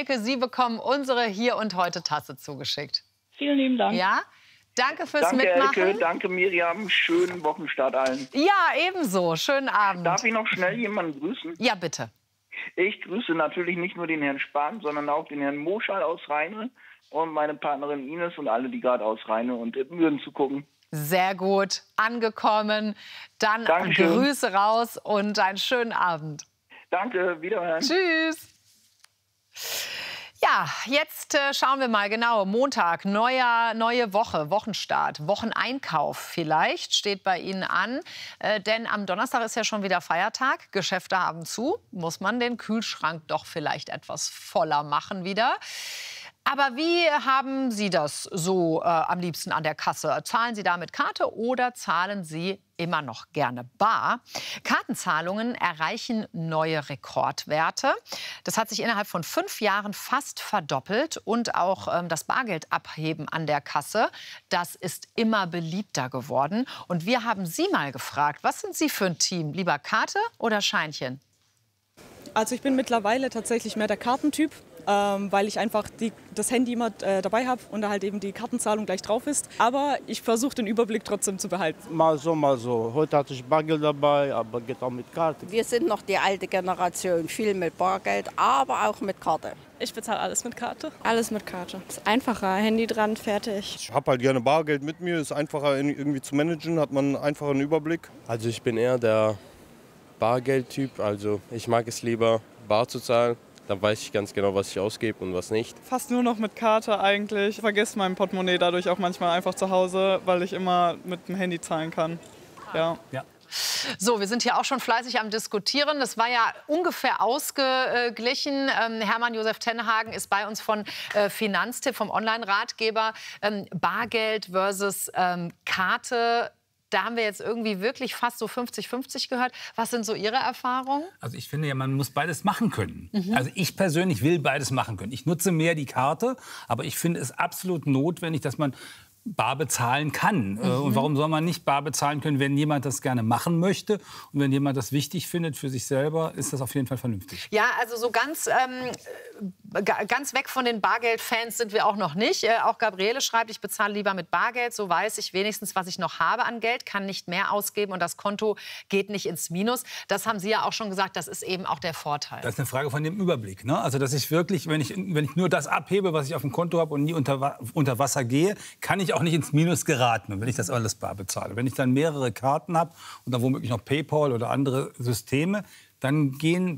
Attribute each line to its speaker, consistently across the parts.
Speaker 1: Elke, Sie bekommen unsere Hier und Heute Tasse zugeschickt.
Speaker 2: Vielen lieben Dank.
Speaker 1: Ja? Danke fürs
Speaker 3: Danke,
Speaker 1: Mitmachen.
Speaker 3: Elke, danke Miriam, schönen Wochenstart allen.
Speaker 1: Ja, ebenso. Schönen Abend.
Speaker 3: Darf ich noch schnell jemanden grüßen?
Speaker 1: Ja, bitte.
Speaker 3: Ich grüße natürlich nicht nur den Herrn Spahn, sondern auch den Herrn Moschal aus Rheine und meine Partnerin Ines und alle, die gerade aus Rheine und Ibbenbüren zugucken.
Speaker 1: Sehr gut. Angekommen. Dann
Speaker 3: Dankeschön.
Speaker 1: Grüße raus und einen schönen Abend.
Speaker 3: Danke, wiederhören.
Speaker 1: Tschüss. Ja, jetzt schauen wir mal genau. Montag, neue Woche, Wochenstart, Wocheneinkauf vielleicht steht bei Ihnen an. Denn am Donnerstag ist ja schon wieder Feiertag. Geschäfte haben zu. Muss man den Kühlschrank doch vielleicht etwas voller machen wieder. Aber wie haben Sie das so am liebsten an der Kasse? Zahlen Sie da mit Karte oder zahlen Sie immer noch gerne bar? Kartenzahlungen erreichen neue Rekordwerte. Das hat sich innerhalb von 5 Jahren fast verdoppelt. Und auch das Bargeldabheben an der Kasse, das ist immer beliebter geworden. Und wir haben Sie mal gefragt, was sind Sie für ein Team? Lieber Karte oder Scheinchen?
Speaker 4: Also ich bin mittlerweile tatsächlich mehr der Kartentyp, weil ich einfach das Handy immer dabei habe und da halt eben die Kartenzahlung gleich drauf ist. Aber ich versuche den Überblick trotzdem zu behalten.
Speaker 5: Mal so, mal so. Heute hatte ich Bargeld dabei, aber geht auch mit Karte.
Speaker 6: Wir sind noch die alte Generation, viel mit Bargeld, aber auch mit Karte.
Speaker 7: Ich bezahle alles mit Karte.
Speaker 8: Alles mit Karte. Ist einfacher, Handy dran, fertig.
Speaker 9: Ich habe halt gerne Bargeld mit mir, ist einfacher irgendwie zu managen, hat man einen einfachen Überblick.
Speaker 10: Also ich bin eher der Bargeldtyp, also ich mag es lieber bar zu zahlen. Dann weiß ich ganz genau, was ich ausgebe und was nicht.
Speaker 7: Fast nur noch mit Karte eigentlich. Ich vergesse mein Portemonnaie dadurch auch manchmal einfach zu Hause, weil ich immer mit dem Handy zahlen kann. Ja.
Speaker 1: So, wir sind hier auch schon fleißig am Diskutieren. Das war ja ungefähr ausgeglichen. Hermann Josef Tenhagen ist bei uns von Finanztipp, vom Online-Ratgeber. Bargeld versus Karte. Da haben wir jetzt irgendwie wirklich fast so 50-50 gehört. Was sind so Ihre Erfahrungen?
Speaker 11: Also ich finde ja, man muss beides machen können. Also ich persönlich will beides machen können. Ich nutze mehr die Karte, aber ich finde es absolut notwendig, dass man bar bezahlen kann. Und warum soll man nicht bar bezahlen können, wenn jemand das gerne machen möchte und wenn jemand das wichtig findet für sich selber, ist das auf jeden Fall vernünftig.
Speaker 1: Ja, also so ganz weg von den Bargeldfans sind wir auch noch nicht. Auch Gabriele schreibt, ich bezahle lieber mit Bargeld, so weiß ich wenigstens, was ich noch habe an Geld, kann nicht mehr ausgeben und das Konto geht nicht ins Minus. Das haben Sie ja auch schon gesagt, das ist eben auch der Vorteil.
Speaker 11: Das ist eine Frage von dem Überblick, ne? Also dass ich wirklich, wenn ich nur das abhebe, was ich auf dem Konto habe und nie unter Wasser gehe, kann ich auch nicht ins Minus geraten, wenn ich das alles bar bezahle. Wenn ich dann mehrere Karten habe und dann womöglich noch PayPal oder andere Systeme, dann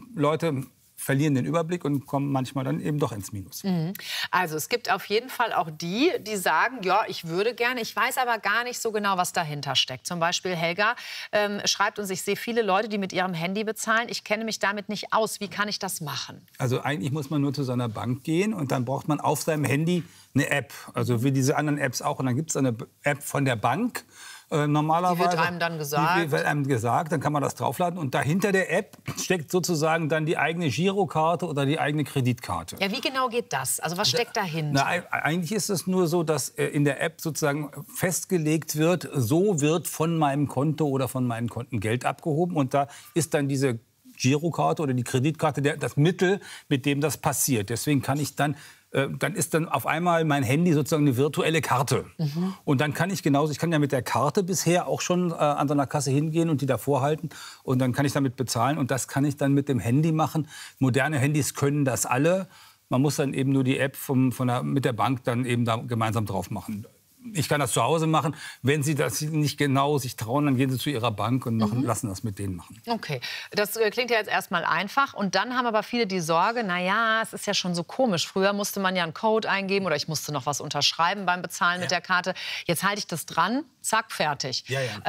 Speaker 11: verlieren den Überblick und kommen manchmal dann eben doch ins Minus.
Speaker 1: Also es gibt auf jeden Fall auch die sagen, ja, ich würde gerne, ich weiß aber gar nicht so genau, was dahinter steckt. Zum Beispiel Helga schreibt uns, ich sehe viele Leute, die mit ihrem Handy bezahlen. Ich kenne mich damit nicht aus. Wie kann ich das machen?
Speaker 11: Also eigentlich muss man nur zu seiner Bank gehen und dann braucht man auf seinem Handy eine App. Also wie diese anderen Apps auch. Und dann gibt es eine App von der Bank. Normalerweise.
Speaker 1: Die wird einem dann gesagt.
Speaker 11: Die wird einem gesagt, dann kann man das draufladen. Und dahinter der App steckt sozusagen dann die eigene Girokarte oder die eigene Kreditkarte.
Speaker 1: Ja, wie genau geht das? Also was steckt dahinter?
Speaker 11: Eigentlich ist es nur so, dass in der App sozusagen festgelegt wird, so wird von meinem Konto oder von meinen Konten Geld abgehoben. Und da ist dann diese Girokarte oder die Kreditkarte das Mittel, mit dem das passiert. Deswegen kann ich dann ist dann auf einmal mein Handy sozusagen eine virtuelle Karte. Und dann kann ich ich kann ja mit der Karte bisher auch schon an so einer Kasse hingehen und die davor halten und dann kann ich damit bezahlen und das kann ich dann mit dem Handy machen. Moderne Handys können das alle. Man muss dann eben nur die App mit der Bank dann eben da gemeinsam drauf machen. Ich kann das zu Hause machen. Wenn Sie das nicht genau sich trauen, dann gehen Sie zu Ihrer Bank und lassen das mit denen machen.
Speaker 1: Okay, das klingt ja jetzt erstmal einfach. Und dann haben aber viele die Sorge, naja, es ist ja schon so komisch. Früher musste man ja einen Code eingeben oder ich musste noch was unterschreiben beim Bezahlen mit der Karte. Jetzt halte ich das dran, zack, fertig.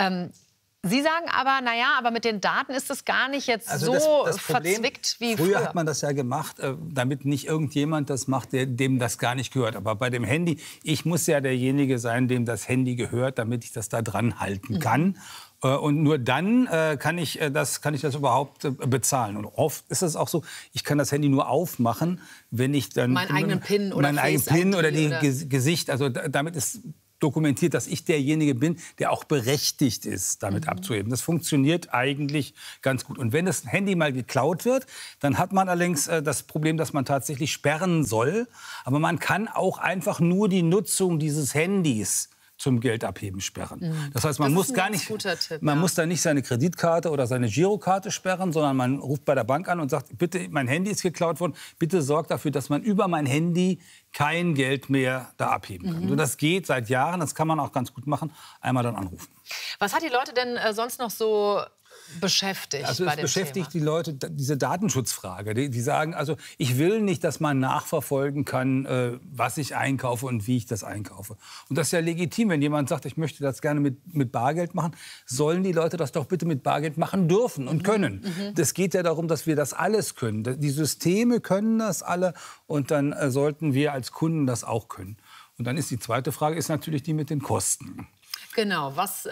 Speaker 1: Sie sagen aber, naja, aber mit den Daten ist es gar nicht jetzt das Problem, verzwickt wie früher.
Speaker 11: Früher hat man das ja gemacht, damit nicht irgendjemand das macht, dem das gar nicht gehört. Aber bei dem Handy, ich muss ja derjenige sein, dem das Handy gehört, damit ich das da dran halten kann. Und nur dann kann ich das überhaupt bezahlen. Und oft ist es auch so, ich kann das Handy nur aufmachen, wenn ich dann
Speaker 1: meinen eigenen PIN oder
Speaker 11: die Gesicht, also damit ist dokumentiert, dass ich derjenige bin, der auch berechtigt ist, damit abzuheben. Das funktioniert eigentlich ganz gut. Und wenn das Handy mal geklaut wird, dann hat man allerdings das Problem, dass man tatsächlich sperren soll. Aber man kann auch einfach nur die Nutzung dieses Handys zum Geldabheben sperren. Das heißt, man muss gar nicht, man muss da nicht seine Kreditkarte oder seine Girokarte sperren, sondern man ruft bei der Bank an und sagt, bitte, mein Handy ist geklaut worden, bitte sorgt dafür, dass man über mein Handy kein Geld mehr da abheben kann. Und das geht seit Jahren, das kann man auch ganz gut machen, einmal dann anrufen.
Speaker 1: Was hat die Leute denn sonst noch so beschäftigt?
Speaker 11: Also es beschäftigt die Leute diese Datenschutzfrage. Die sagen, also ich will nicht, dass man nachverfolgen kann, was ich einkaufe und wie ich das einkaufe. Und das ist ja legitim, wenn jemand sagt, ich möchte das gerne mit Bargeld machen, sollen die Leute das doch bitte mit Bargeld machen dürfen und können. Das geht ja darum, dass wir das alles können. Die Systeme können das alle und dann sollten wir als Kunden das auch können. Und dann ist die zweite Frage ist natürlich die mit den Kosten.
Speaker 1: Genau, was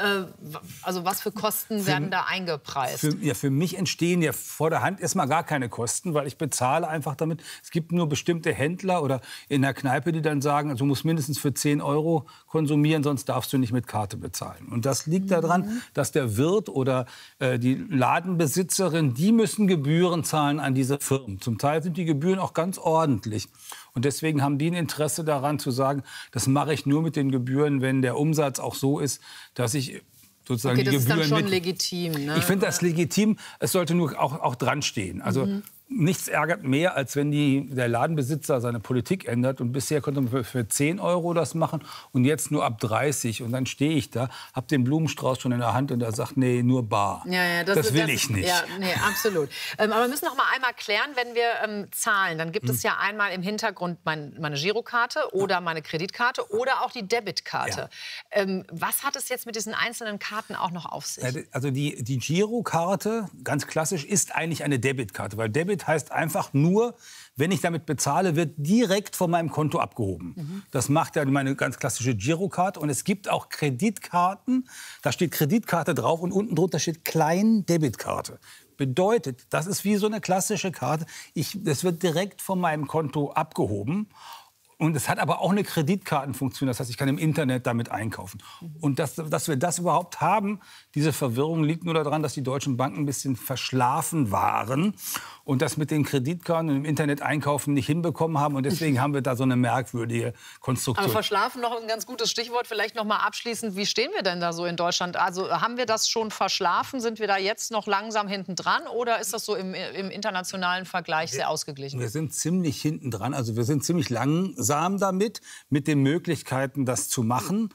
Speaker 1: für Kosten werden da eingepreist?
Speaker 11: Für mich entstehen ja vor der Hand erstmal gar keine Kosten, weil ich bezahle einfach damit. Es gibt nur bestimmte Händler oder in der Kneipe, die dann sagen, also du musst mindestens für 10 € konsumieren, sonst darfst du nicht mit Karte bezahlen. Und das liegt daran, dass der Wirt oder die Ladenbesitzerin, die müssen Gebühren zahlen an diese Firmen. Zum Teil sind die Gebühren auch ganz ordentlich. Und deswegen haben die ein Interesse daran zu sagen, das mache ich nur mit den Gebühren, wenn der Umsatz auch so ist, dass ich sozusagen die Gebühren
Speaker 1: das ist dann schon legitim, ne?
Speaker 11: Ich finde das legitim. Es sollte nur auch dran stehen. Also nichts ärgert mehr, als wenn der Ladenbesitzer seine Politik ändert. Und bisher konnte man für 10 € das machen und jetzt nur ab 30. Und dann stehe ich da, habe den Blumenstrauß schon in der Hand und er sagt, nee, nur bar.
Speaker 1: Ja,
Speaker 11: das will ich nicht.
Speaker 1: Ja, nee, absolut. Aber wir müssen noch mal einmal klären, wenn wir zahlen, dann gibt es ja einmal im Hintergrund meine Girokarte oder meine Kreditkarte oder auch die Debitkarte. Ja. Was hat es jetzt mit diesen einzelnen Karten auch noch auf sich?
Speaker 11: Also die Girokarte, ganz klassisch, ist eigentlich eine Debitkarte, weil Debit heißt einfach nur, wenn ich damit bezahle, wird direkt von meinem Konto abgehoben. Das macht ja meine ganz klassische Girokarte. Und es gibt auch Kreditkarten, da steht Kreditkarte drauf und unten drunter steht Klein-Debitkarte. Bedeutet, das ist wie so eine klassische Karte. Das wird direkt von meinem Konto abgehoben. Und es hat aber auch eine Kreditkartenfunktion. Das heißt, ich kann im Internet damit einkaufen. Und dass wir das überhaupt haben, diese Verwirrung liegt nur daran, dass die deutschen Banken ein bisschen verschlafen waren und das mit den Kreditkarten und im Internet einkaufen nicht hinbekommen haben. Und deswegen haben wir da so eine merkwürdige Konstruktion.
Speaker 1: Aber verschlafen noch ein ganz gutes Stichwort. Vielleicht noch mal abschließend, wie stehen wir denn da so in Deutschland? Also haben wir das schon verschlafen? Sind wir da jetzt noch langsam hinten dran? Oder ist das so im internationalen Vergleich sehr ausgeglichen?
Speaker 11: Wir sind ziemlich hinten dran. Also wir sind ziemlich langsam damit, mit den Möglichkeiten, das zu machen.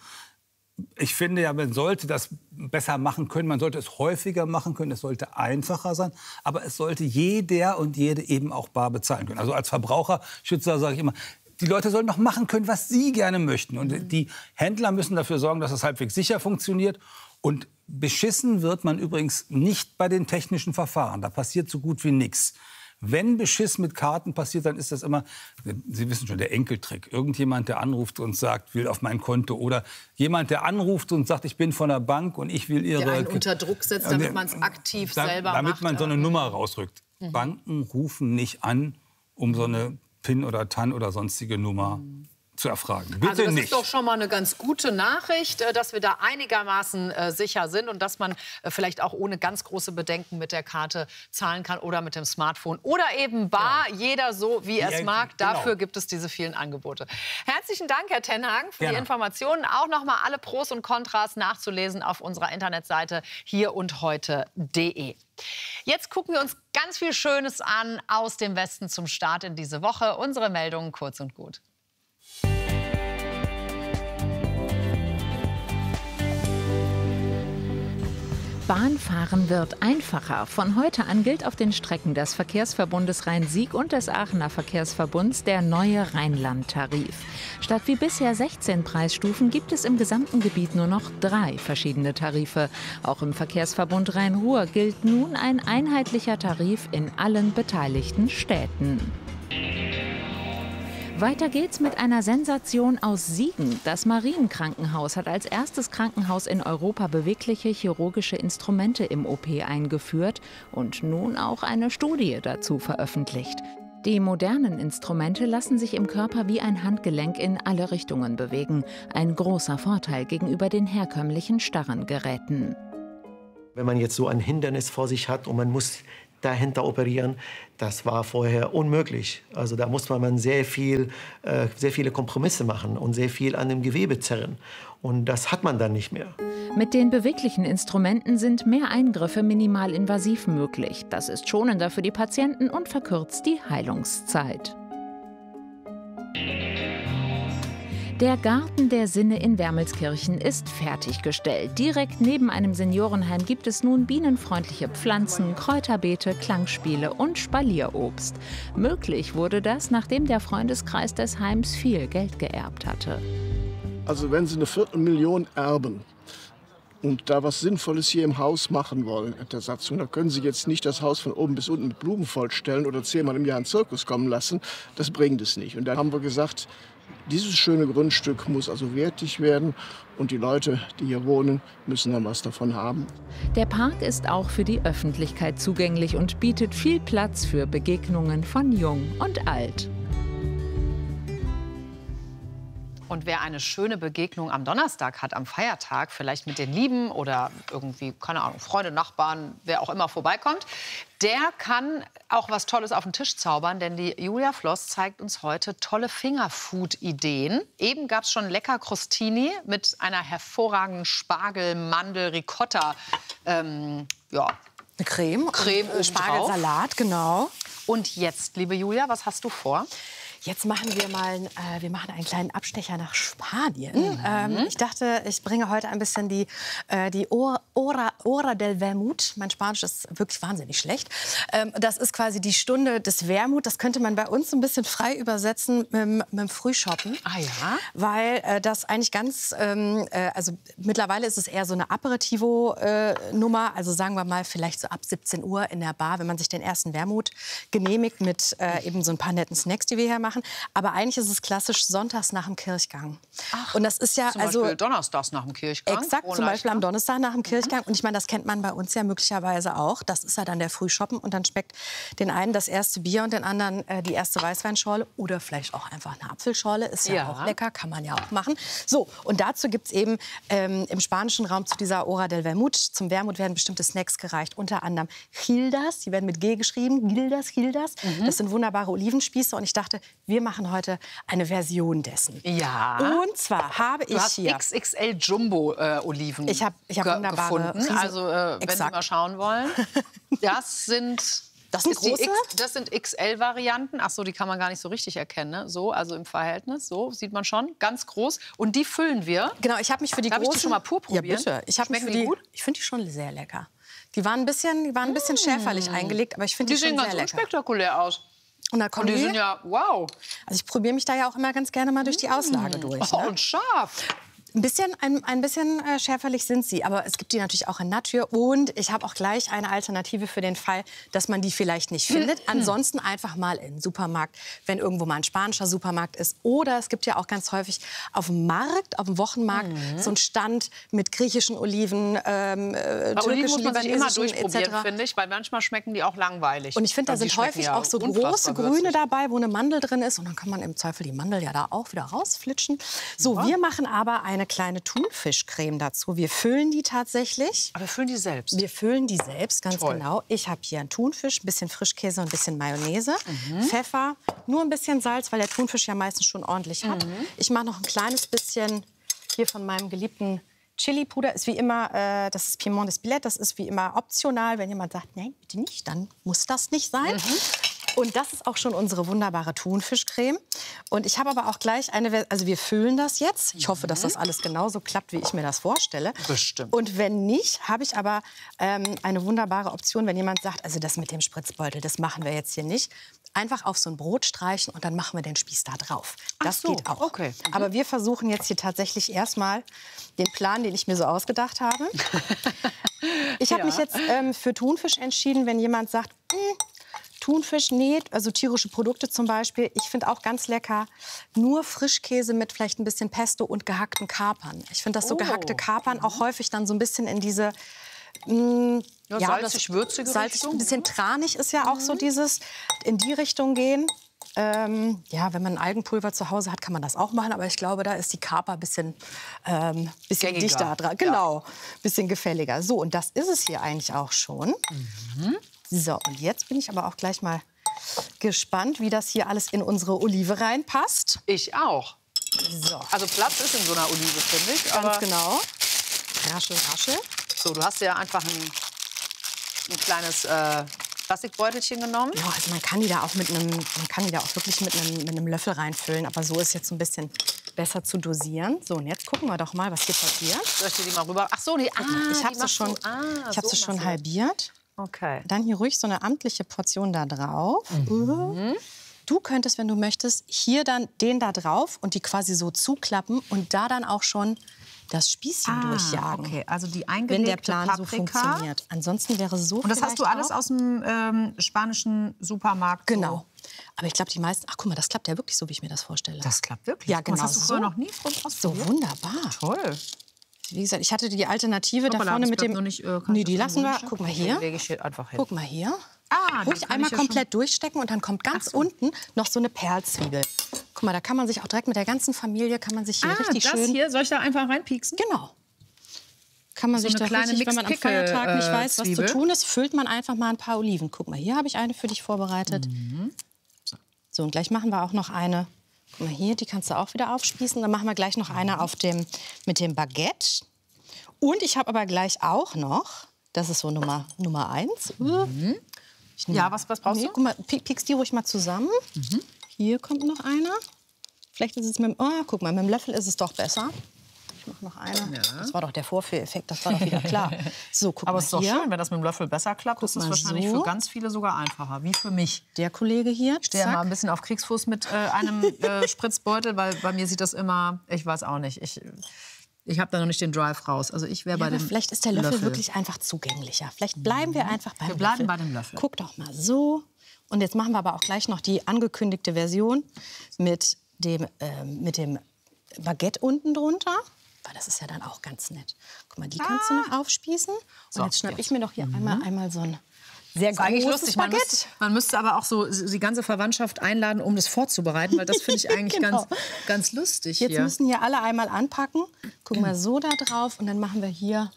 Speaker 11: Ich finde ja, man sollte das besser machen können, man sollte es häufiger machen können, es sollte einfacher sein, aber es sollte jeder und jede eben auch bar bezahlen können. Also als Verbraucherschützer sage ich immer, die Leute sollen doch machen können, was sie gerne möchten. Und die Händler müssen dafür sorgen, dass es halbwegs sicher funktioniert. Und beschissen wird man übrigens nicht bei den technischen Verfahren. Da passiert so gut wie nichts. Wenn Beschiss mit Karten passiert, dann ist das immer, Sie wissen schon, der Enkeltrick. Irgendjemand, der anruft und sagt, will auf mein Konto. Oder jemand, der anruft und sagt, ich bin von der Bank und ich will Ihre...
Speaker 1: Der einen unter Druck setzt, damit man es aktiv selber macht.
Speaker 11: Damit man so eine Nummer rausrückt. Banken rufen nicht an, um so eine PIN oder TAN oder sonstige Nummer zu erfragen. Bitte
Speaker 1: also das
Speaker 11: nicht.
Speaker 1: ist doch schon mal eine ganz gute Nachricht, dass wir da einigermaßen sicher sind und dass man vielleicht auch ohne ganz große Bedenken mit der Karte zahlen kann oder mit dem Smartphone oder eben bar, jeder so, wie er es mag. Dafür gibt es diese vielen Angebote. Herzlichen Dank, Herr Tenhagen, für die Informationen. Auch noch mal alle Pros und Kontras nachzulesen auf unserer Internetseite hierundheute.de. Jetzt gucken wir uns ganz viel Schönes an aus dem Westen zum Start in diese Woche. Unsere Meldungen kurz und gut.
Speaker 2: Bahnfahren wird einfacher. Von heute an gilt auf den Strecken des Verkehrsverbundes Rhein-Sieg und des Aachener Verkehrsverbunds der neue Rheinland-Tarif. Statt wie bisher 16 Preisstufen gibt es im gesamten Gebiet nur noch 3 verschiedene Tarife. Auch im Verkehrsverbund Rhein-Ruhr gilt nun ein einheitlicher Tarif in allen beteiligten Städten. Weiter geht's mit einer Sensation aus Siegen. Das Marienkrankenhaus hat als erstes Krankenhaus in Europa bewegliche chirurgische Instrumente im OP eingeführt und nun auch eine Studie dazu veröffentlicht. Die modernen Instrumente lassen sich im Körper wie ein Handgelenk in alle Richtungen bewegen. Ein großer Vorteil gegenüber den herkömmlichen starren Geräten.
Speaker 12: Wenn man jetzt so ein Hindernis vor sich hat und man muss dahinter operieren, das war vorher unmöglich. Also da muss man sehr viele Kompromisse machen und sehr viel an dem Gewebe zerren. Und das hat man dann nicht mehr.
Speaker 2: Mit den beweglichen Instrumenten sind mehr Eingriffe minimalinvasiv möglich. Das ist schonender für die Patienten und verkürzt die Heilungszeit. Der Garten der Sinne in Wermelskirchen ist fertiggestellt. Direkt neben einem Seniorenheim gibt es nun bienenfreundliche Pflanzen, Kräuterbeete, Klangspiele und Spalierobst. Möglich wurde das, nachdem der Freundeskreis des Heims viel Geld geerbt hatte.
Speaker 13: Also wenn Sie 250.000 erben und da was Sinnvolles hier im Haus machen wollen in der Satzung, dann können Sie jetzt nicht das Haus von oben bis unten mit Blumen vollstellen oder 10-mal im Jahr einen Zirkus kommen lassen. Das bringt es nicht. Und dann haben wir gesagt, dieses schöne Grundstück muss also wertig werden und die Leute, die hier wohnen, müssen dann was davon haben.
Speaker 2: Der Park ist auch für die Öffentlichkeit zugänglich und bietet viel Platz für Begegnungen von Jung und Alt.
Speaker 1: Und wer eine schöne Begegnung am Donnerstag hat, am Feiertag, vielleicht mit den Lieben oder irgendwie, keine Ahnung, Freunde, Nachbarn, wer auch immer vorbeikommt, der kann auch was Tolles auf den Tisch zaubern, denn die Julia Floss zeigt uns heute tolle Fingerfood-Ideen. Eben gab es schon lecker Crostini mit einer hervorragenden Spargel-Mandel-Ricotta, ja,
Speaker 14: Creme Spargelsalat, genau.
Speaker 1: Und jetzt, liebe Julia, was hast du vor?
Speaker 14: Jetzt machen wir mal einen kleinen Abstecher nach Spanien. Ich dachte, ich bringe heute ein bisschen die Hora del Vermut. Mein Spanisch ist wirklich wahnsinnig schlecht. Das ist quasi die Stunde des Wermut. Das könnte man bei uns ein bisschen frei übersetzen mit dem Frühshoppen.
Speaker 1: Ah ja?
Speaker 14: Weil das eigentlich ganz, also mittlerweile ist es eher so eine Aperitivo-Nummer. Also sagen wir mal vielleicht so ab 17 Uhr in der Bar, wenn man sich den ersten Wermut genehmigt mit eben so ein paar netten Snacks, die wir hier machen. Aber eigentlich ist es klassisch sonntags nach dem Kirchgang.
Speaker 1: Ach,
Speaker 14: und das ist ja
Speaker 1: zum Beispiel donnerstags nach dem Kirchgang?
Speaker 14: Exakt, zum Beispiel am Donnerstag nach dem Kirchgang. Und ich meine, das kennt man bei uns ja möglicherweise auch. Das ist ja dann der Frühshoppen. Und dann schmeckt den einen das erste Bier und den anderen die erste Weißweinschorle. Oder vielleicht auch einfach eine Apfelschorle. Ist ja auch lecker, kann man ja auch machen. So, und dazu gibt es eben im spanischen Raum zu dieser Hora del Vermut. Zum Wermut werden bestimmte Snacks gereicht. Unter anderem Gildas, die werden mit G geschrieben. Gildas. Das sind wunderbare Olivenspieße. Und ich dachte, wir machen heute eine Version dessen.
Speaker 1: Ja.
Speaker 14: Und zwar habe ich hier
Speaker 1: XXL Jumbo Oliven
Speaker 14: ich hab wunderbare
Speaker 1: gefunden. Also wenn Sie mal schauen wollen, das sind XL-Varianten. Ach so, die kann man gar nicht so richtig erkennen. Ne? So, also im Verhältnis, so sieht man schon, ganz groß. Und die füllen wir.
Speaker 14: Genau, ich habe mich für die großen...
Speaker 1: Darf ich die schon mal pur probieren?
Speaker 14: Ja, bitte. Schmecken die gut? Ich finde die schon sehr lecker. Die waren ein bisschen schärferlich eingelegt, aber ich finde die schon sehr lecker.
Speaker 1: Die sehen ganz unspektakulär aus.
Speaker 14: Und da kommen
Speaker 1: die sind ja, wow.
Speaker 14: Also ich probiere mich da ja auch immer ganz gerne mal durch die Auslage durch.
Speaker 1: Ne? Und scharf.
Speaker 14: Ein bisschen schärferlich sind sie, aber es gibt die natürlich auch in Natur. Und ich habe auch gleich eine Alternative für den Fall, dass man die vielleicht nicht findet. Ansonsten einfach mal in den Supermarkt, wenn irgendwo mal ein spanischer Supermarkt ist. Oder es gibt ja auch ganz häufig auf dem Markt, auf dem Wochenmarkt, so einen Stand mit griechischen Oliven,
Speaker 1: Oliven muss man sich immer durchprobieren, finde ich, weil manchmal schmecken die auch langweilig.
Speaker 14: Und ich finde, da sind häufig auch so große Grüne dabei, wo eine Mandel drin ist. Und dann kann man im Zweifel die Mandel ja da auch wieder rausflitschen. So, wir machen aber eine kleine Thunfischcreme dazu. Wir füllen die tatsächlich.
Speaker 1: Aber wir füllen die selbst?
Speaker 14: Wir füllen die selbst, ganz genau. Ich habe hier einen Thunfisch, ein bisschen Frischkäse und ein bisschen Mayonnaise, Pfeffer, nur ein bisschen Salz, weil der Thunfisch ja meistens schon ordentlich hat. Ich mache noch ein kleines bisschen hier von meinem geliebten Chili-Puder. Ist wie immer, das ist Piment d'Espelette, das ist wie immer optional. Wenn jemand sagt, nein, bitte nicht, dann muss das nicht sein. Und das ist auch schon unsere wunderbare Thunfischcreme. Und ich habe aber auch gleich also wir füllen das jetzt. Ich hoffe, dass das alles genauso klappt, wie ich mir das vorstelle.
Speaker 1: Bestimmt.
Speaker 14: Und wenn nicht, habe ich aber eine wunderbare Option, wenn jemand sagt, also das mit dem Spritzbeutel, das machen wir jetzt hier nicht. Einfach auf so ein Brot streichen und dann machen wir den Spieß da drauf. Das geht auch.
Speaker 1: Okay.
Speaker 14: Aber wir versuchen jetzt hier tatsächlich erstmal den Plan, den ich mir so ausgedacht habe. Ich habe mich jetzt für Thunfisch entschieden, wenn jemand sagt, Thunfisch, nee, also tierische Produkte zum Beispiel. Ich finde auch ganz lecker, nur Frischkäse mit vielleicht ein bisschen Pesto und gehackten Kapern. Ich finde, dass so gehackte Kapern auch häufig dann so ein bisschen in diese
Speaker 1: Ja, salzig-würzige
Speaker 14: Richtung. Ein bisschen tranig ist ja auch so dieses, in die Richtung gehen. Ja, wenn man ein Algenpulver zu Hause hat, kann man das auch machen. Aber ich glaube, da ist die Kapa ein bisschen dichter dran. Genau, bisschen gefälliger. So, und das ist es hier eigentlich auch schon. So, und jetzt bin ich aber auch gleich mal gespannt, wie das hier alles in unsere Olive reinpasst.
Speaker 1: Ich auch.
Speaker 14: So.
Speaker 1: Also Platz ist in so einer Olive, finde ich.
Speaker 14: Ganz genau. Raschel, raschel.
Speaker 1: So, du hast ja einfach ein kleines Plastikbeutelchen genommen.
Speaker 14: Ja, also man kann die da auch wirklich mit einem Löffel reinfüllen. Aber so ist jetzt so ein bisschen besser zu dosieren. So, und jetzt gucken wir doch mal, was hier passiert.
Speaker 1: Soll ich dir die mal rüber? Ach so, die,
Speaker 14: ich habe sie schon halbiert.
Speaker 1: Okay.
Speaker 14: Dann hier ruhig so eine amtliche Portion da drauf. Du könntest, wenn du möchtest, hier dann den da drauf und die quasi so zuklappen und da dann auch schon das Spießchen durchjagen.
Speaker 1: Okay, also die eingelegte
Speaker 14: wenn der Plan
Speaker 1: Paprika.
Speaker 14: So funktioniert. Ansonsten wäre so.
Speaker 1: Und das hast du alles aus dem spanischen Supermarkt?
Speaker 14: Genau.
Speaker 1: So.
Speaker 14: Aber ich glaube, die meisten. Ach, guck mal, das klappt ja wirklich so, wie ich mir das vorstelle.
Speaker 1: Das klappt wirklich.
Speaker 14: Ja, genau.
Speaker 1: Das hast du früher noch nie ausprobiert?
Speaker 14: So wunderbar.
Speaker 1: Toll.
Speaker 14: Wie gesagt, ich hatte die Alternative da vorne mit dem. Nee, die lassen wir. Guck mal hier.
Speaker 1: Lege ich hier einfach hin.
Speaker 14: Guck mal hier. Ruhig
Speaker 1: ich
Speaker 14: einmal
Speaker 1: ja
Speaker 14: komplett durchstecken und dann kommt ganz unten noch so eine Perlzwiebel. Guck mal, da kann man sich auch direkt mit der ganzen Familie kann man sich hier richtig
Speaker 1: das
Speaker 14: schön.
Speaker 1: Hier soll ich da einfach reinpieksen?
Speaker 14: Genau. Kann man
Speaker 1: So
Speaker 14: sich
Speaker 1: eine
Speaker 14: da
Speaker 1: kleine
Speaker 14: richtig, wenn man am Feiertag nicht weiß, was zu
Speaker 1: Zwiebel.
Speaker 14: tun ist, füllt man einfach mal ein paar Oliven. Guck mal, hier habe ich eine für dich vorbereitet. So, und gleich machen wir auch noch eine. Guck mal hier, die kannst du auch wieder aufspießen. Dann machen wir gleich noch eine mit dem Baguette. Und ich habe aber gleich auch noch, das ist so Nummer 1.
Speaker 1: Ja, was brauchst du?
Speaker 14: Guck mal, piekst die ruhig mal zusammen. Hier kommt noch einer. Vielleicht ist es guck mal, mit dem Löffel ist es doch besser. Ich mache noch eine. Ja. Das war doch der Vorführeffekt, das war doch wieder klar. So, guck
Speaker 1: Aber
Speaker 14: mal
Speaker 1: es ist doch
Speaker 14: hier.
Speaker 1: schön, wenn das mit dem Löffel besser klappt. Das ist wahrscheinlich für ganz viele sogar einfacher, wie für mich.
Speaker 14: Der Kollege hier,
Speaker 1: ich stehe ja mal ein bisschen auf Kriegsfuß mit einem Spritzbeutel, weil bei mir sieht das immer, ich weiß auch nicht, ich habe da noch nicht den Drive raus. Also ich wäre bei dem
Speaker 14: vielleicht ist der Löffel wirklich einfach zugänglicher. Vielleicht bleiben wir einfach beim Löffel.
Speaker 1: Wir bleiben bei dem Löffel.
Speaker 14: Guck doch mal so. Und jetzt machen wir aber auch gleich noch die angekündigte Version mit dem Baguette unten drunter. Weil das ist ja dann auch ganz nett. Guck mal, die kannst du noch aufspießen. Und jetzt schnapp ich mir doch hier einmal so ein sehr großes Baguette.
Speaker 1: Man müsste aber auch so die ganze Verwandtschaft einladen, um das vorzubereiten, weil das finde ich eigentlich ganz lustig.
Speaker 14: Jetzt
Speaker 1: hier.
Speaker 14: müssen hier alle einmal anpacken. Guck mal so da drauf und dann machen wir hier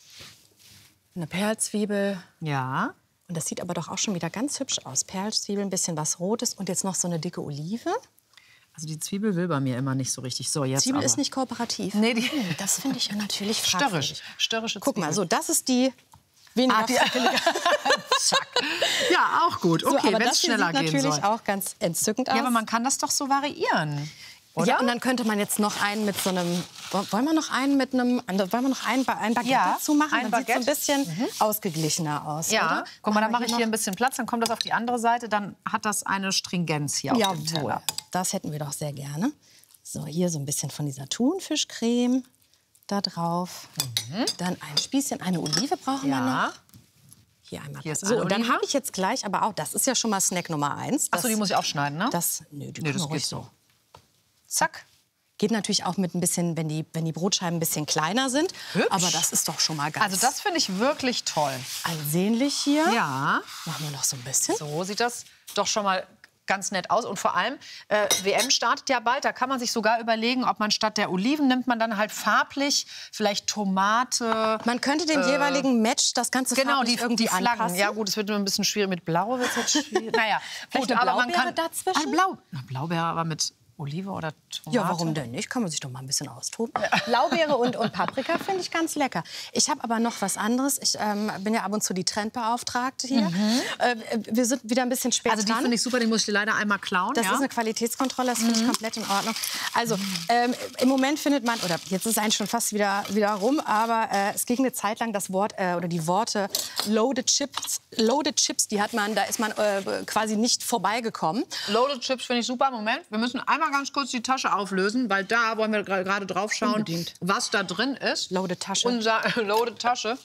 Speaker 14: eine Perlzwiebel.
Speaker 1: Ja.
Speaker 14: Und das sieht aber doch auch schon wieder ganz hübsch aus. Perlzwiebel, ein bisschen was Rotes und jetzt noch so eine dicke Olive.
Speaker 1: Also die Zwiebel will bei mir immer nicht so richtig. So, jetzt
Speaker 14: Zwiebel
Speaker 1: aber.
Speaker 14: ist nicht kooperativ.
Speaker 1: Nee,
Speaker 14: das finde ich ja natürlich
Speaker 1: störrisch. Störrische
Speaker 14: Guck mal, so, das ist die weniger
Speaker 1: Zack. Ja, auch gut. Okay,
Speaker 14: so,
Speaker 1: wenn es schneller gehen soll.
Speaker 14: Das sieht natürlich auch ganz entzückend aus.
Speaker 1: Ja, aber man kann das doch so variieren. Oder?
Speaker 14: Ja, und dann könnte man jetzt noch einen mit so einem. Wollen wir noch einen Baguette dazu machen? Dann sieht es so ein bisschen ausgeglichener aus.
Speaker 1: Ja,
Speaker 14: oder?
Speaker 1: Guck mal, dann mache ich hier ein bisschen Platz, dann kommt das auf die andere Seite, dann hat das eine Stringenz hier auf dem Teller.
Speaker 14: Das hätten wir doch sehr gerne. So, hier so ein bisschen von dieser Thunfischcreme da drauf. Dann ein Spießchen, eine Olive brauchen wir noch. Hier einmal.
Speaker 1: Hier ist
Speaker 14: so, und dann habe ich jetzt gleich, aber auch, das ist ja schon mal Snack Nummer 1.
Speaker 1: Achso, die muss ich auch schneiden, ne?
Speaker 14: Die
Speaker 1: das geht so. Zack.
Speaker 14: Geht natürlich auch mit ein bisschen, wenn die Brotscheiben ein bisschen kleiner sind.
Speaker 1: Hübsch.
Speaker 14: Aber das ist doch schon mal ganz...
Speaker 1: Also das finde ich wirklich toll.
Speaker 14: Ansehnlich hier.
Speaker 1: Ja.
Speaker 14: Machen wir noch so ein bisschen.
Speaker 1: So sieht das doch schon mal ganz nett aus. Und vor allem, WM startet ja bald. Da kann man sich sogar überlegen, ob man statt der Oliven nimmt man dann halt farblich vielleicht Tomate.
Speaker 14: Man könnte dem jeweiligen Match das Ganze farblich irgendwie
Speaker 1: die Flaggen.
Speaker 14: anpassen.
Speaker 1: Ja gut, es wird nur ein bisschen schwierig. Mit Blau wird es jetzt schwierig. Naja,
Speaker 14: vielleicht
Speaker 1: gut,
Speaker 14: eine
Speaker 1: aber man
Speaker 14: Blaubeere
Speaker 1: kann
Speaker 14: dazwischen?
Speaker 1: Blaubeere, aber mit Olive oder Tomate?
Speaker 14: Ja, warum denn nicht? Kann man sich doch mal ein bisschen austoben. Ja. Blaubeere und Paprika finde ich ganz lecker. Ich habe aber noch was anderes. Ich bin ja ab und zu die Trendbeauftragte hier. Wir sind wieder ein bisschen spät
Speaker 1: dran. Also die finde ich super, die muss ich dir leider einmal klauen.
Speaker 14: Das ist eine Qualitätskontrolle, das finde ich komplett in Ordnung. Also im Moment findet man, oder jetzt ist es eigentlich schon fast wieder rum, aber es ging eine Zeit lang das Wort oder die Worte Loaded Chips, da ist man quasi nicht vorbeigekommen.
Speaker 1: Loaded Chips finde ich super. Moment, wir müssen einmal ganz kurz die Tasche auflösen, weil da wollen wir gerade drauf schauen, was da drin ist.
Speaker 14: Loaded Tasche.
Speaker 1: Loaded Tasche.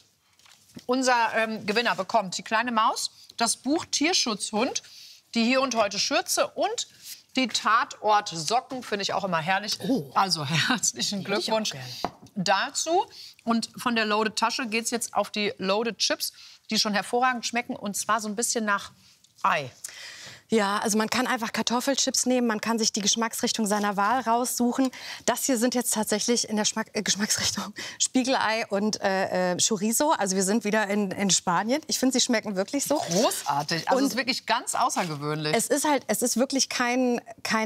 Speaker 1: Unser Gewinner bekommt die kleine Maus, das Buch Tierschutzhund, die Hier und Heute Schürze und die Tatort Socken, finde ich auch immer herrlich. Also herzlichen Glückwunsch dazu. Und von der Loaded Tasche geht es jetzt auf die Loaded Chips, die schon hervorragend schmecken. Und zwar so ein bisschen nach Ei.
Speaker 14: Ja, also man kann einfach Kartoffelchips nehmen, man kann sich die Geschmacksrichtung seiner Wahl raussuchen. Das hier sind jetzt tatsächlich in der Geschmacksrichtung Spiegelei und Chorizo. Also wir sind wieder in Spanien. Ich finde, sie schmecken wirklich so.
Speaker 1: Großartig. Also es ist wirklich ganz außergewöhnlich.
Speaker 14: Es ist wirklich kein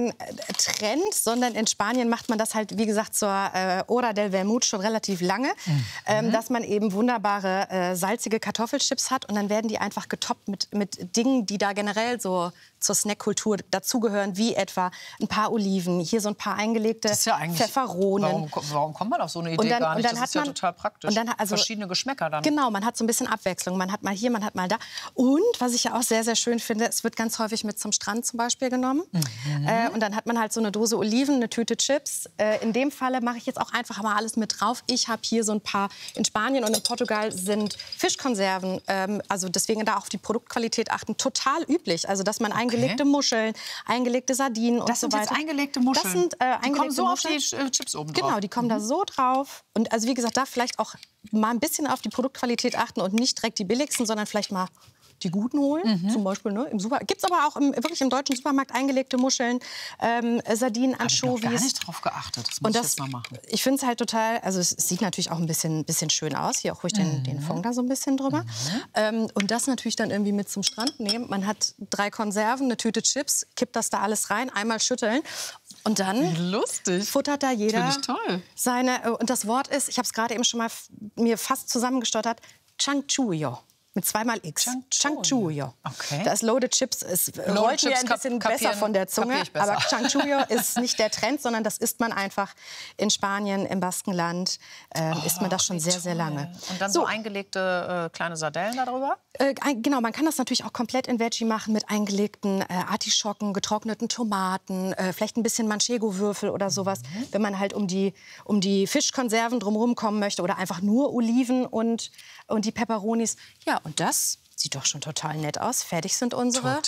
Speaker 14: Trend, sondern in Spanien macht man das halt, wie gesagt, zur Hora del Vermut schon relativ lange. Dass man eben wunderbare salzige Kartoffelchips hat und dann werden die einfach getoppt mit Dingen, die da generell so zur Snackkultur dazugehören, wie etwa ein paar Oliven, hier so ein paar eingelegte Pfefferonen.
Speaker 1: Warum kommt man auf so eine Idee gar nicht? Das ist ja total praktisch. Verschiedene Geschmäcker dann.
Speaker 14: Genau, man hat so ein bisschen Abwechslung. Man hat mal hier, man hat mal da. Und was ich ja auch sehr, sehr schön finde, es wird ganz häufig mit zum Strand zum Beispiel genommen. Und dann hat man halt so eine Dose Oliven, eine Tüte Chips. In dem Falle mache ich jetzt auch einfach mal alles mit drauf. Ich habe hier so ein paar, in Spanien und in Portugal sind Fischkonserven, also deswegen da auch auf die Produktqualität achten, total üblich. Also dass man eingelegte Muscheln, eingelegte Sardinen und so weiter.
Speaker 1: Das sind jetzt eingelegte Muscheln?
Speaker 14: Das sind eingelegte
Speaker 1: die kommen so
Speaker 14: Muscheln.
Speaker 1: auf die Chips oben drauf?
Speaker 14: Genau, die kommen da so drauf. Und also wie gesagt, da vielleicht auch mal ein bisschen auf die Produktqualität achten und nicht direkt die billigsten, sondern vielleicht mal die guten holen, zum Beispiel im Supermarkt. Gibt es aber auch wirklich im deutschen Supermarkt eingelegte Muscheln, Sardinen, Anchovies.
Speaker 1: Ich habe gar nicht drauf geachtet, das muss ich jetzt mal machen.
Speaker 14: Ich finde es halt total, also es sieht natürlich auch ein bisschen schön aus. Hier auch ruhig den Fond da so ein bisschen drüber. Und das natürlich dann irgendwie mit zum Strand nehmen. Man hat 3 Konserven, eine Tüte Chips, kippt das da alles rein, einmal schütteln. Und dann futtert da jeder seine, und das Wort ist, ich habe es gerade eben schon mal mir fast zusammengestottert, Chanchullo. Mit 2-mal X. Chanchullo.
Speaker 1: Okay.
Speaker 14: Das Loaded Chips rollt mir ein bisschen besser von der Zunge. Aber Chanchullo ist nicht der Trend, sondern das isst man einfach in Spanien, im Baskenland. Isst man das schon sehr, sehr lange.
Speaker 1: Und dann so eingelegte kleine Sardellen darüber?
Speaker 14: Genau, man kann das natürlich auch komplett in Veggie machen mit eingelegten Artischocken, getrockneten Tomaten, vielleicht ein bisschen Manchego-Würfel oder sowas, wenn man halt um die Fischkonserven drumherum kommen möchte oder einfach nur Oliven und die Peperonis. Ja, und das sieht doch schon total nett aus. Fertig sind unsere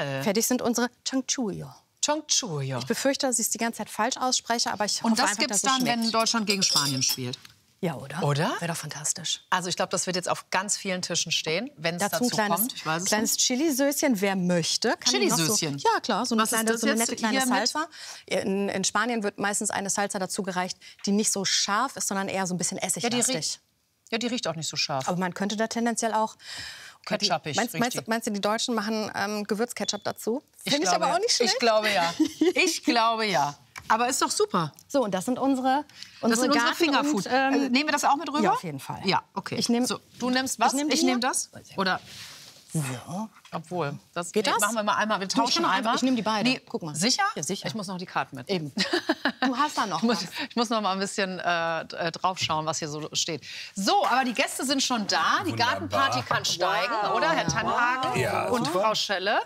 Speaker 14: Chanchullo.
Speaker 1: Chanchullo.
Speaker 14: Ich befürchte, dass ich es die ganze Zeit falsch ausspreche, aber ich hoffe
Speaker 1: und das
Speaker 14: einfach,
Speaker 1: gibt's
Speaker 14: dass es
Speaker 1: dann,
Speaker 14: schmeckt.
Speaker 1: wenn Deutschland gegen Spanien spielt?
Speaker 14: Ja, oder?
Speaker 1: Oder?
Speaker 14: Wäre doch fantastisch.
Speaker 1: Also ich glaube, das wird jetzt auf ganz vielen Tischen stehen, wenn es dazu kommt. Ich weiß es
Speaker 14: kleines Chilisöschen, wer möchte.
Speaker 1: Chilisöschen?
Speaker 14: So, ja, klar, so eine nette kleine
Speaker 1: hier
Speaker 14: Salsa. In Spanien wird meistens eine Salsa dazu gereicht, die nicht so scharf ist, sondern eher so ein bisschen essiglastig.
Speaker 1: Ja, die riecht auch nicht so scharf.
Speaker 14: Aber man könnte da tendenziell auch...
Speaker 1: Ketchupig.
Speaker 14: Meinst du, die Deutschen machen Gewürzketchup dazu? Finde ich aber auch nicht schlecht.
Speaker 1: Ich glaube ja. Ich glaube ja. Aber ist doch super.
Speaker 14: So, und das sind unsere
Speaker 1: Fingerfood. Nehmen wir das auch mit rüber?
Speaker 14: Ja, auf jeden Fall.
Speaker 1: Ja, okay.
Speaker 14: So,
Speaker 1: du nimmst was? Ich nehme das? Oder?
Speaker 14: So.
Speaker 1: Obwohl, das
Speaker 14: geht das?
Speaker 1: Machen wir mal einmal. Wir tauschen einmal.
Speaker 14: Ich nehme die beiden.
Speaker 1: Nee,
Speaker 14: guck mal.
Speaker 1: Sicher?
Speaker 14: Ja, sicher.
Speaker 1: Ich muss noch die Karten mit.
Speaker 14: Eben. Du hast da noch was.
Speaker 1: Ich muss noch mal ein bisschen draufschauen, was hier so steht. So, aber die Gäste sind schon da. Die Gartenparty kann steigen, oder? Herr Tannhagen und Frau Schelle.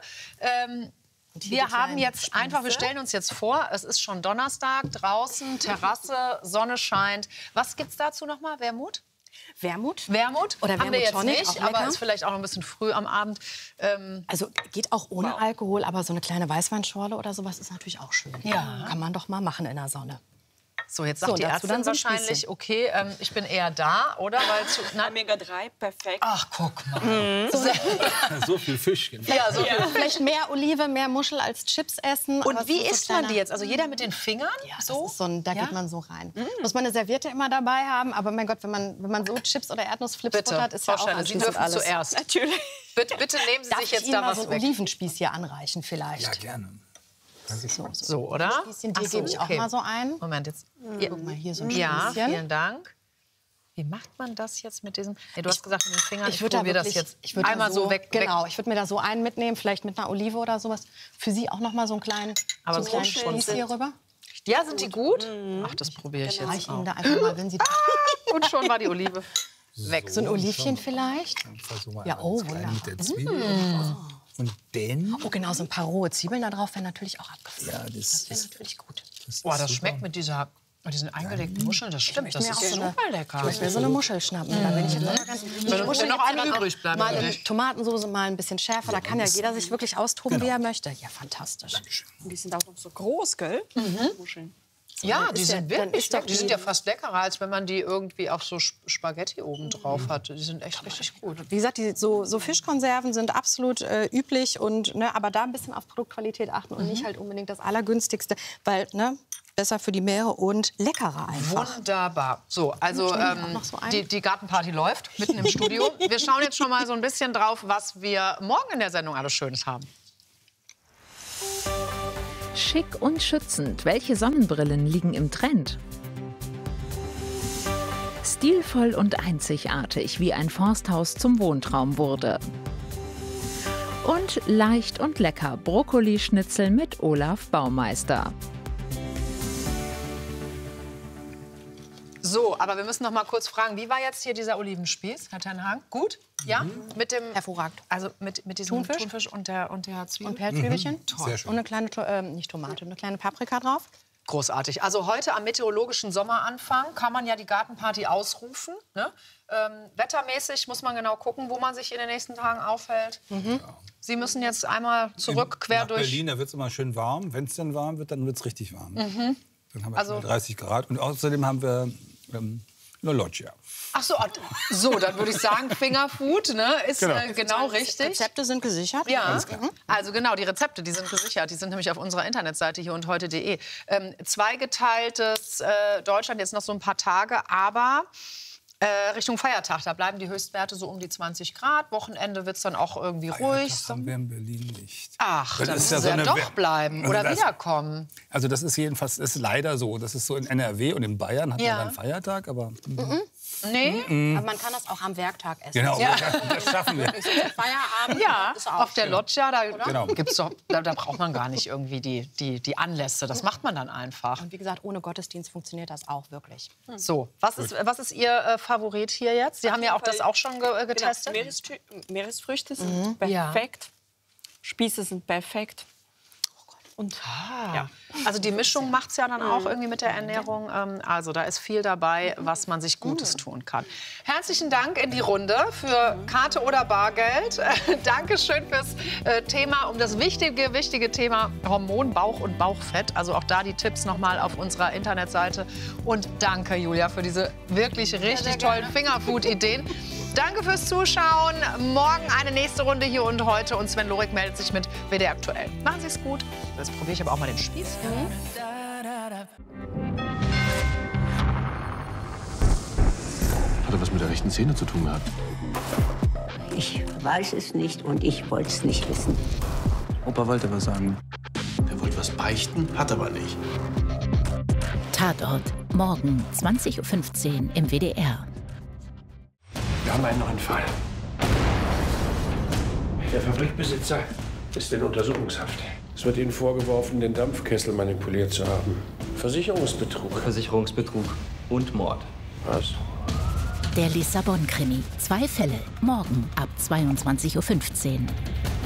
Speaker 1: Wir haben jetzt wir stellen uns jetzt vor, es ist schon Donnerstag, draußen, Terrasse, Sonne scheint. Was gibt's dazu noch mal? Wermut?
Speaker 14: Wermut?
Speaker 1: Oder haben wir jetzt
Speaker 14: Tonic,
Speaker 1: nicht, aber ist vielleicht auch noch ein bisschen früh am Abend.
Speaker 14: Also geht auch ohne Alkohol, aber so eine kleine Weißweinschorle oder sowas ist natürlich auch schön.
Speaker 1: Ja.
Speaker 14: Kann man doch mal machen in der Sonne.
Speaker 1: So, jetzt sagt die Ärztin dann wahrscheinlich, okay, ich bin eher da, oder?
Speaker 15: Omega-3, perfekt.
Speaker 1: Ach, guck mal.
Speaker 11: So viel Fisch. Genau.
Speaker 1: Ja, so viel.
Speaker 14: Vielleicht mehr Olive, mehr Muschel als Chips essen.
Speaker 1: Und wie isst man die jetzt? Also jeder mit den Fingern?
Speaker 14: Ja, so? Da geht man so rein. Muss man eine Serviette immer dabei haben, aber mein Gott, wenn man so Chips oder Erdnussflips futtert, ist ja auch
Speaker 1: Sie dürfen
Speaker 14: alles.
Speaker 1: Zuerst.
Speaker 15: Natürlich.
Speaker 1: Bitte nehmen Sie sich jetzt da was
Speaker 14: so einen Olivenspieß hier anreichen vielleicht?
Speaker 11: Ja, gerne.
Speaker 1: So, oder?
Speaker 14: Ein Dir gebe ich auch mal so ein.
Speaker 1: Moment, jetzt.
Speaker 14: Guck mal, hier so ein
Speaker 1: Ja,
Speaker 14: Spießchen.
Speaker 1: vielen Dank. Wie macht man das jetzt mit diesem... Nee, du hast gesagt, mit den Fingern, ich
Speaker 14: würde
Speaker 1: probiere das jetzt einmal so weg.
Speaker 14: Genau, ich würde mir da so einen mitnehmen, vielleicht mit einer Olive oder sowas. Für Sie auch noch mal so einen kleinen Spieß hier rüber.
Speaker 1: Ja, sind die gut? Ach, das probiere ich jetzt
Speaker 14: Ihnen
Speaker 1: auch.
Speaker 14: da einfach mal, wenn Sie...
Speaker 1: Und schon war die Olive weg.
Speaker 14: So ein Olivchen vielleicht? Ja, oh, wunderbar.
Speaker 11: Mit der Zwiebel. Und dann?
Speaker 14: Oh, genau, so ein paar rohe Zwiebeln da drauf wäre natürlich auch abgefüllt.
Speaker 11: Ja, das
Speaker 14: wäre natürlich gut.
Speaker 1: Das schmeckt mit diesen eingelegten Muscheln, das stimmt. Das ist super lecker.
Speaker 14: Ich will so eine Muschel schnappen. Da bin ich jetzt mal ganz...
Speaker 1: Wenn noch eine übrig bleibt.
Speaker 14: Mal eine Tomatensauce, mal ein bisschen schärfer. Da kann ja jeder sich wirklich austoben, wie er möchte. Ja, fantastisch.
Speaker 15: Und die sind auch noch so groß, gell? Muscheln.
Speaker 1: Ja, die sind wirklich
Speaker 14: lecker.
Speaker 1: Die sind ja fast leckerer, als wenn man die irgendwie auf so Spaghetti oben drauf hat. Die sind echt richtig gut.
Speaker 14: Wie gesagt, so Fischkonserven sind absolut üblich. Und, ne, aber da ein bisschen auf Produktqualität achten und nicht halt unbedingt das Allergünstigste. Weil, ne, besser für die Meere und leckerer einfach.
Speaker 1: Wunderbar. So, also die Gartenparty läuft mitten im Studio. Wir schauen jetzt schon mal so ein bisschen drauf, was wir morgen in der Sendung alles Schönes haben.
Speaker 2: Schick und schützend. Welche Sonnenbrillen liegen im Trend? Stilvoll und einzigartig, wie ein Forsthaus zum Wohntraum wurde. Und leicht und lecker. Brokkolischnitzel mit Olaf Baumeister.
Speaker 1: So, aber wir müssen noch mal kurz fragen, wie war jetzt hier dieser Olivenspieß, Herr Tenhagen? Gut? Ja? Mit dem,
Speaker 14: hervorragend.
Speaker 1: Also mit diesem Thunfisch und der Zwiebel?
Speaker 14: Und Pelzwiebelchen.
Speaker 1: Toll.
Speaker 11: Sehr schön.
Speaker 14: Und eine kleine, nicht Tomate, eine kleine Paprika drauf.
Speaker 1: Großartig. Also heute am meteorologischen Sommeranfang kann man ja die Gartenparty ausrufen. Ne? Wettermäßig muss man genau gucken, wo man sich in den nächsten Tagen aufhält. Sie müssen jetzt einmal zurück, quer durch...
Speaker 11: Berlin, da wird es immer schön warm. Wenn es dann warm wird, dann wird es richtig warm. Dann haben wir
Speaker 1: Also
Speaker 11: 30 Grad. Und außerdem haben wir eine Loggia.
Speaker 1: Ach so, dann würde ich sagen, Fingerfood, ne, ist genau richtig.
Speaker 14: Rezepte sind gesichert.
Speaker 1: Ja, also genau, die Rezepte, die sind gesichert. Die sind nämlich auf unserer Internetseite hier und heute.de. Zweigeteiltes Deutschland, jetzt noch so ein paar Tage, aber Richtung Feiertag, da bleiben die Höchstwerte so um die 20 Grad. Wochenende wird es dann auch irgendwie ruhig.
Speaker 11: Das haben wir in Berlin nicht.
Speaker 1: Ach,
Speaker 11: das
Speaker 1: dann
Speaker 11: ist
Speaker 1: müssen
Speaker 11: ja
Speaker 1: Sie ja doch bleiben oder wiederkommen.
Speaker 11: Also das ist jedenfalls, das ist leider so. Das ist so in NRW und in Bayern hat man einen Feiertag, aber...
Speaker 1: Nee.
Speaker 14: Aber man kann das auch am Werktag essen.
Speaker 11: Genau,
Speaker 1: Ja.
Speaker 11: das schaffen wir.
Speaker 14: Feierabend.
Speaker 1: Ja,
Speaker 14: ist auch
Speaker 1: auf der
Speaker 14: schön.
Speaker 1: Loggia, da,
Speaker 11: Genau.
Speaker 1: gibt's doch, da braucht man gar nicht irgendwie die Anlässe. Das macht man dann einfach.
Speaker 14: Und wie gesagt, ohne Gottesdienst funktioniert das auch wirklich.
Speaker 1: So, was ist Ihr Favorit hier jetzt? Sie haben ja auch das auch schon getestet.
Speaker 15: Genau. Meeresfrüchte sind perfekt. Spieße sind perfekt. Und, ja.
Speaker 1: Also die Mischung macht es ja dann auch irgendwie mit der Ernährung. Also da ist viel dabei, was man sich Gutes tun kann. Herzlichen Dank in die Runde für Karte oder Bargeld. Dankeschön fürs Thema, um das wichtige Thema Hormon, Bauch und Bauchfett. Also auch da die Tipps nochmal auf unserer Internetseite. Und danke, Julia, für diese wirklich richtig tollen Fingerfood-Ideen. Danke fürs Zuschauen. Morgen eine nächste Runde hier und heute. Und Sven Lorik meldet sich mit WDR aktuell. Machen Sie es gut. Jetzt probiere ich aber auch mal den Spieß.
Speaker 16: Hat er was mit der rechten Szene zu tun gehabt?
Speaker 17: Ich weiß es nicht und ich wollte es nicht wissen.
Speaker 16: Opa wollte was sagen. Er wollte was beichten, hat aber nicht.
Speaker 18: Tatort. Morgen 20:15 Uhr im WDR.
Speaker 16: Wir haben einen neuen Fall. Der Fabrikbesitzer ist in Untersuchungshaft. Es wird Ihnen vorgeworfen, den Dampfkessel manipuliert zu haben. Versicherungsbetrug.
Speaker 19: Versicherungsbetrug und Mord.
Speaker 16: Was?
Speaker 18: Der Lissabon-Krimi. 2 Fälle. Morgen ab 22:15 Uhr.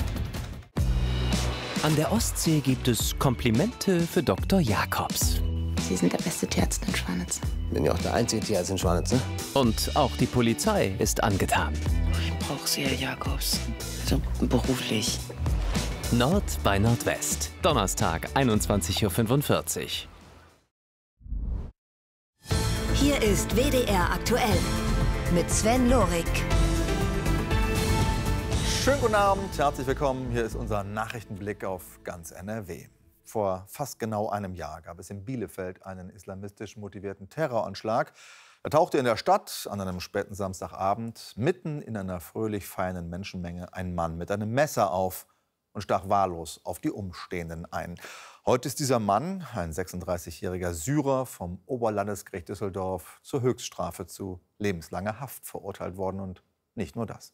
Speaker 20: An der Ostsee gibt es Komplimente für Dr. Jakobs.
Speaker 14: Sie sind der beste Tierarzt in Schwanitz.
Speaker 19: Bin ja auch der einzige Tierarzt in Schwanitz, ne?
Speaker 20: Und auch die Polizei ist angetan.
Speaker 21: Ich brauche Sie, Herr Jakobs. So beruflich.
Speaker 20: Nord bei Nordwest. Donnerstag, 21:45 Uhr.
Speaker 22: Hier ist WDR aktuell mit Sven Lorik.
Speaker 23: Schönen guten Abend, herzlich willkommen. Hier ist unser Nachrichtenblick auf ganz NRW. Vor fast genau einem Jahr gab es in Bielefeld einen islamistisch motivierten Terroranschlag. Er tauchte in der Stadt an einem späten Samstagabend mitten in einer fröhlich feiernden Menschenmenge ein Mann mit einem Messer auf und stach wahllos auf die Umstehenden ein. Heute ist dieser Mann, ein 36-jähriger Syrer vom Oberlandesgericht Düsseldorf, zur Höchststrafe zu lebenslanger Haft verurteilt worden. Und nicht nur das.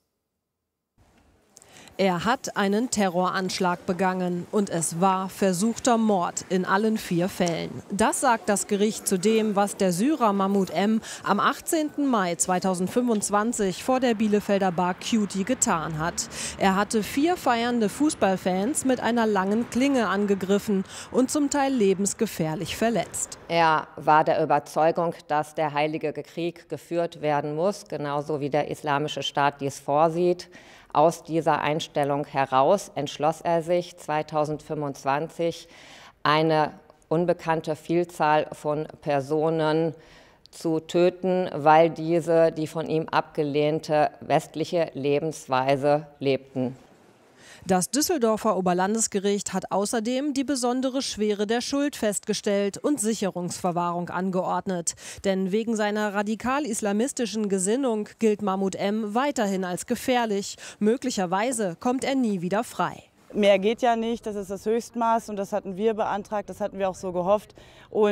Speaker 24: Er hat einen Terroranschlag begangen und es war versuchter Mord in allen 4 Fällen. Das sagt das Gericht zu dem, was der Syrer Mahmoud M. am 18. Mai 2025 vor der Bielefelder Bar Cutie getan hat. Er hatte 4 feiernde Fußballfans mit einer langen Klinge angegriffen und zum Teil lebensgefährlich verletzt.
Speaker 25: Er war der Überzeugung, dass der Heilige Krieg geführt werden muss, genauso wie der Islamische Staat dies vorsieht. Aus dieser Einstellung heraus entschloss er sich 2025, eine unbekannte Vielzahl von Personen zu töten, weil diese die von ihm abgelehnte westliche Lebensweise lebten.
Speaker 24: Das Düsseldorfer Oberlandesgericht hat außerdem die besondere Schwere der Schuld festgestellt und Sicherungsverwahrung angeordnet. Denn wegen seiner radikal-islamistischen Gesinnung gilt Mahmoud M. weiterhin als gefährlich. Möglicherweise kommt er nie wieder frei.
Speaker 3: Mehr geht ja nicht, das ist das Höchstmaß und das hatten wir beantragt, das hatten wir auch so gehofft. Und